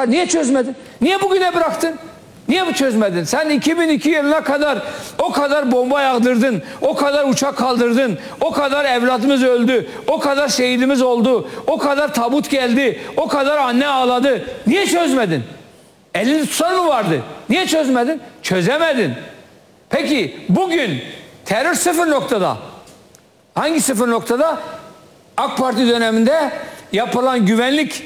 var. Niye çözmedin? Niye bugüne bıraktın? Niye bu çözmedin? Sen 2002 yılına kadar o kadar bomba yağdırdın, o kadar uçak kaldırdın, o kadar evladımız öldü, o kadar şehidimiz oldu, o kadar tabut geldi, o kadar anne ağladı. Niye çözmedin? Elini tutan mı vardı? Niye çözmedin? Çözemedin. Peki bugün terör sıfır noktada. Hangi sıfır noktada? AK Parti döneminde yapılan güvenlik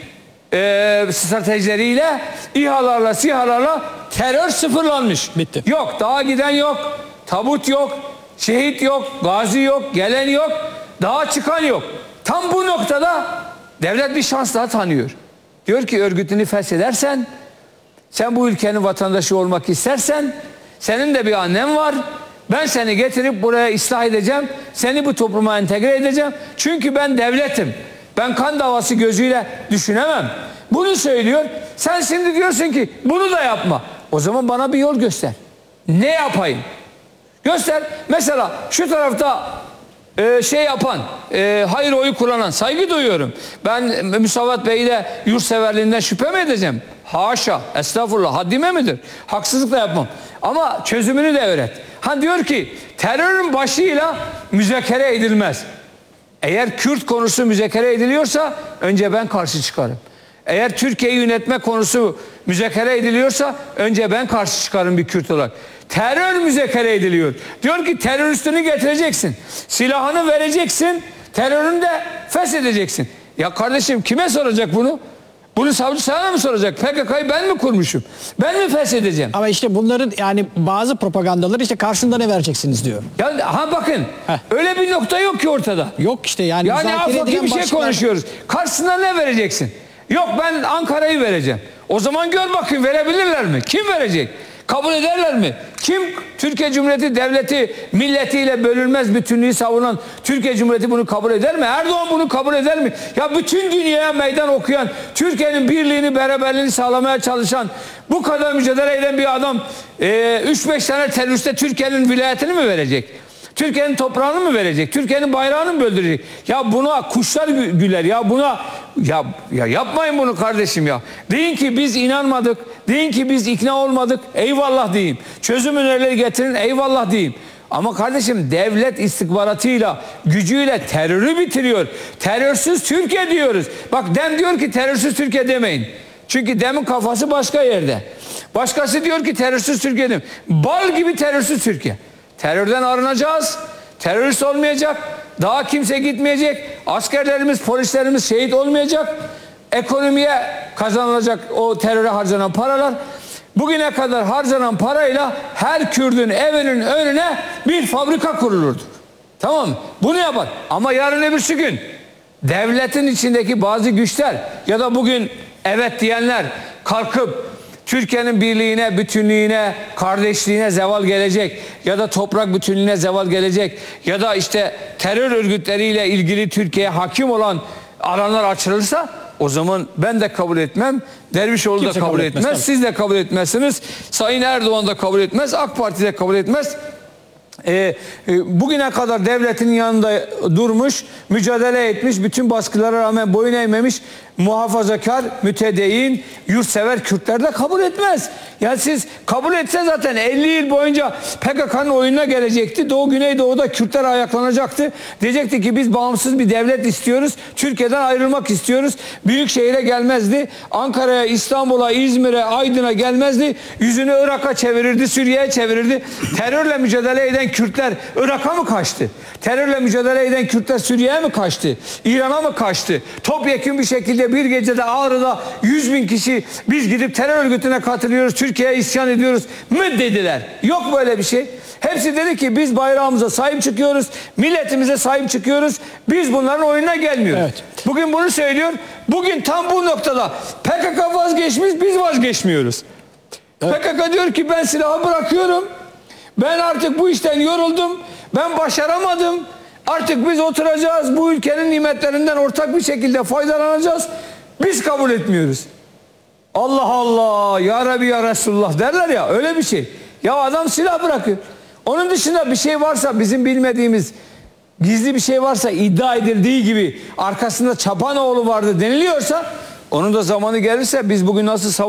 stratejileriyle, İHA'larla, SİHA'larla terör sıfırlanmış. Bitti. Yok, daha giden yok, tabut yok, şehit yok, gazi yok, gelen yok, daha çıkan yok. Tam bu noktada devlet bir şans daha tanıyor. Diyor ki örgütünü feshedersen, sen bu ülkenin vatandaşı olmak istersen, senin de bir annen var. Ben seni getirip buraya ıslah edeceğim. Seni bu topluma entegre edeceğim. Çünkü ben devletim. Ben kan davası gözüyle düşünemem. Bunu söylüyor. Sen şimdi diyorsun ki bunu da yapma. O zaman bana bir yol göster. Ne yapayım? Göster. Mesela şu tarafta şey yapan, hayır oyu kullanan, saygı duyuyorum. Ben Musavat Bey'i de yurtseverliğinden şüphe mi edeceğim? Haşa, estağfurullah, haddime midir? Haksızlık da yapmam. Ama çözümünü de öğret. Ha diyor ki terörün başıyla müzakere edilmez. Eğer Kürt konusu müzakere ediliyorsa önce ben karşı çıkarım. Eğer Türkiye'yi yönetme konusu müzakere ediliyorsa önce ben karşı çıkarım bir Kürt olarak. Terör müzakere ediliyor. Diyor ki teröristini getireceksin. Silahını vereceksin. Terörünü de feshedeceksin. Ya kardeşim kime soracak bunu? Bunu savcı sana mı soracak? PKK'yı ben mi kurmuşum? Ben mi feshedeceğim? Ama işte bunların yani bazı propagandaları işte karşında ne vereceksiniz diyor. Ya ha bakın. Öyle bir nokta yok ki ortada. Yok işte yani. Yani afaki bir şey konuşuyoruz. Karşısında ne vereceksin? Yok ben Ankara'yı vereceğim. O zaman gör bakayım verebilirler mi? Kim verecek? Kabul ederler mi? Kim Türkiye Cumhuriyeti devleti milletiyle bölünmez bütünlüğü savunan Türkiye Cumhuriyeti bunu kabul eder mi? Erdoğan bunu kabul eder mi? Ya bütün dünyaya meydan okuyan, Türkiye'nin birliğini, beraberliğini sağlamaya çalışan, bu kadar mücadele eden bir adam 3-5 tane teröriste Türkiye'nin vilayetini mi verecek? Türkiye'nin toprağını mı verecek? Türkiye'nin bayrağını mı böldürecek? Ya buna kuşlar güler ya buna ya yapmayın bunu kardeşim ya. Deyin ki biz inanmadık. Deyin ki biz ikna olmadık. Eyvallah diyeyim. Çözüm önerileri getirin. Eyvallah diyeyim. Ama kardeşim devlet istihbaratıyla, gücüyle terörü bitiriyor. Terörsüz Türkiye diyoruz. Bak Dem diyor ki terörsüz Türkiye demeyin. Çünkü Dem'in kafası başka yerde. Başkası diyor ki terörsüz Türkiye demeyin. Bal gibi terörsüz Türkiye. Terörden arınacağız. Terörist olmayacak. Daha kimse gitmeyecek. Askerlerimiz, polislerimiz şehit olmayacak. Ekonomiye kazanılacak o teröre harcanan paralar. Bugüne kadar harcanan parayla her Kürt'ün evinin önüne bir fabrika kurulurdu. Tamam mı? Bunu yapar. Ama yarın öbürsü gün devletin içindeki bazı güçler ya da bugün evet diyenler kalkıp Türkiye'nin birliğine, bütünlüğüne, kardeşliğine zeval gelecek ya da toprak bütünlüğüne zeval gelecek ya da işte terör örgütleriyle ilgili Türkiye'ye hakim olan alanlar açılırsa o zaman ben de kabul etmem, Dervişoğlu da kabul etmez, siz de kabul etmezsiniz, Sayın Erdoğan da kabul etmez, AK Parti de kabul etmez. Bugüne kadar devletin yanında durmuş, mücadele etmiş, bütün baskılara rağmen boyun eğmemiş muhafazakar, mütedeyyin, yurtsever Kürtler de kabul etmez. Yani siz kabul etse zaten 50 yıl boyunca PKK'nın oyununa gelecekti. Doğu Güneydoğu'da Kürtler ayaklanacaktı. Diyecekti ki biz bağımsız bir devlet istiyoruz. Türkiye'den ayrılmak istiyoruz. Büyük şehire gelmezdi. Ankara'ya, İstanbul'a, İzmir'e, Aydın'a gelmezdi. Yüzünü Irak'a çevirirdi, Suriye'ye çevirirdi. Terörle mücadele eden Kürtler Irak'a mı kaçtı? Terörle mücadele eden Kürtler Suriye'ye mi kaçtı? İran'a mı kaçtı? Topyekun bir şekilde bir gecede Ağrı'da 100.000 kişi biz gidip terör örgütüne katılıyoruz, Türkiye'ye isyan ediyoruz mı dediler. Yok böyle bir şey. Hepsi dedi ki biz bayrağımıza sahip çıkıyoruz, milletimize sahip çıkıyoruz. Biz bunların oyununa gelmiyoruz. Evet. Bugün bunu söylüyor. Bugün tam bu noktada PKK vazgeçmiş, biz vazgeçmiyoruz. Evet. PKK diyor ki ben silahı bırakıyorum. Ben artık bu işten yoruldum. Ben başaramadım. Artık biz oturacağız. Bu ülkenin nimetlerinden ortak bir şekilde faydalanacağız. Biz kabul etmiyoruz. Allah Allah. Ya Rabbi ya Resulullah derler ya. Öyle bir şey. Ya adam silah bırakıyor. Onun dışında bir şey varsa bizim bilmediğimiz gizli bir şey varsa iddia edildiği gibi arkasında Çapanoğlu vardı deniliyorsa onun da zamanı gelirse biz bugün nasıl